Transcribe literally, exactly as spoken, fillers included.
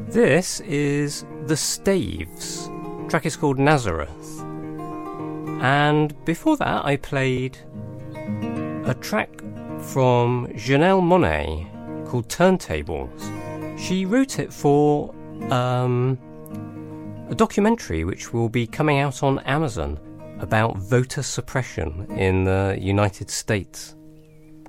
This is The Staves. The track is called Nazareth. And before that I played a track from Janelle Monáe called Turntables. She wrote it for um, a documentary which will be coming out on Amazon about voter suppression in the United States.